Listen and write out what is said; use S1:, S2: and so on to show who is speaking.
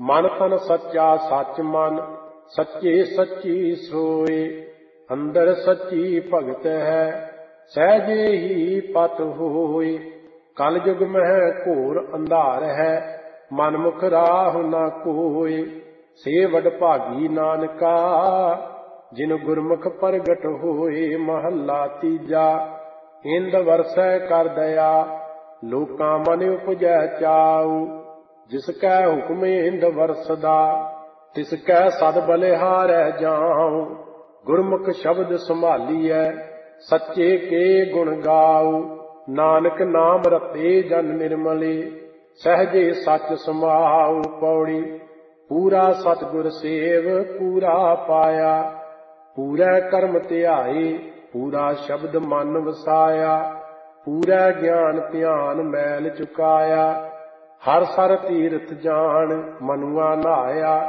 S1: ਮਨ ਤਨ ਸੱਚਾ ਸੱਚ ਮਨ, ਸੱਚੇ ਸੱਚੀ ਸੋਏ। ਅੰਦਰ ਸੱਚੀ ਭਗਤ ਹੈ, ਸਹਿਜੇ ਹੀ ਪਤ ਹੋਏ। ਕਲ ਯੁਗ ਮਹਿ ਘੋਰ ਅੰਧਾਰ ਹੈ, ਮਨਮੁਖ ਰਾਹ ਨਾ ਕੋਏ। ਸੇ ਵਡਭਾਗੀ ਨਾਨਕਾ, ਜਿਨ ਗੁਰਮੁਖ ਪ੍ਰਗਟ ਹੋਏ। ਮਹੱਲਾ ਤੀਜਾ। ਇੰਦ ਵਰਸੈ ਕਰ ਦਇਆ, ਲੋਕਾਂ ਮਨ ਉਪਜੈ ਚਾਉ। ਜਿਸ ਕੈ ਹੁਕਮ ਇੰਦ ਵਰਸਦਾ, ਤਿਸ ਕੈ ਸਦ ਬਲਿਹਾਰੈ ਜਾਉ। ਗੁਰਮੁਖ ਸ਼ਬਦ ਸੰਭਾਲੀਐ, ਸੱਚੇ ਕੇ ਗੁਣ ਗਾਉ। ਨਾਨਕ ਨਾਮ ਰਤੇ ਜਨ ਨਿਰਮਲੇ, ਸਹਿਜੇ ਸੱਚ ਸਮਾਉ। ਪੌੜੀ। ਪੂਰਾ ਸਤਿਗੁਰ ਸੇਵ ਪੂਰਾ ਪਾਇਆ, ਪੂਰਾ ਕਰਮ ਧਿਆਏ, ਪੂਰਾ ਸ਼ਬਦ ਮਨ ਵਸਾਇਆ। ਪੂਰਾ ਗਿਆਨ ਧਿਆਨ ਮੈਲ ਚੁਕਾਇਆ, ਹਰ ਸਰ ਤੀਰਥ ਜਾਣ ਮਨੁਆ ਨਹਾਇਆ।